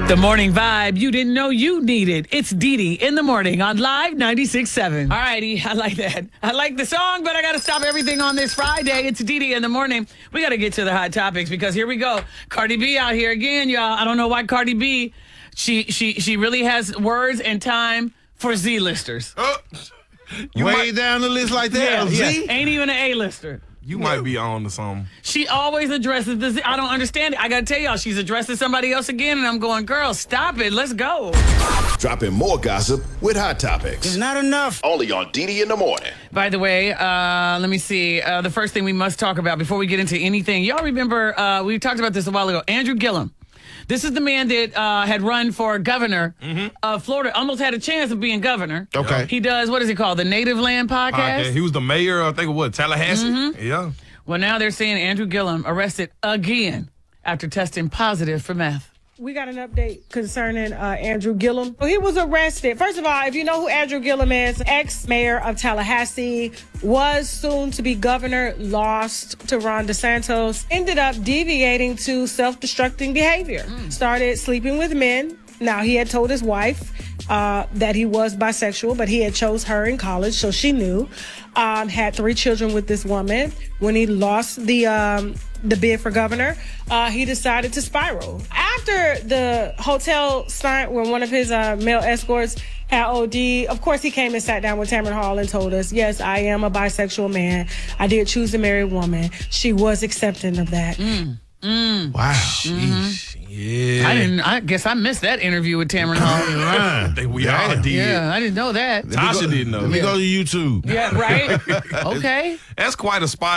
The morning vibe you didn't know you needed. It's Dee Dee in the morning on Live 96.7. All righty, I like that. I like the song, but I got to stop everything on this Friday. It's Dee Dee in the morning. We got to get to the hot topics because here we go. Cardi B out here again, y'all. I don't know why Cardi B, she really has words and time for Z-listers. Way down the list like that? Z? Ain't even an A-lister. You might be on to something. She always addresses this. I don't understand it. I got to tell y'all, she's addressing somebody else again, and I'm going, girl, stop it. Let's go. Dropping more gossip with Hot Topics. It's not enough. Only on Dee Dee in the morning. By the way, let me see. The first thing we must talk about before we get into anything. Y'all remember, we talked about this a while ago. Andrew Gillum. This is the man that had run for governor of Florida. Almost had a chance of being governor. Okay. He does, what is it called? The Native Land Podcast? He was the mayor, I think, of what, Tallahassee? Yeah. Well, now they're saying Andrew Gillum arrested again after testing positive for meth. We got an update concerning Andrew Gillum. He was arrested. First of all, if you know who Andrew Gillum is, ex-mayor of Tallahassee, was soon to be governor, lost to Ron DeSantis, ended up deviating to self-destructing behavior. Started sleeping with men. Now, he had told his wife that he was bisexual, but he had chose her in college, so she knew. Had 3 children with this woman. When he lost the bid for governor, he decided to spiral. After the hotel stunt where one of his male escorts had OD, of course he came and sat down with Tamron Hall and told us, yes, I am a bisexual man. I did choose to marry a woman. She was accepting of that. Wow. Sheesh. Yeah. I guess I missed that interview with Tamron Hall. I think we all did. Yeah, I didn't know that. Tasha didn't know. Let me go to YouTube. Yeah, right? Okay. That's quite a spy.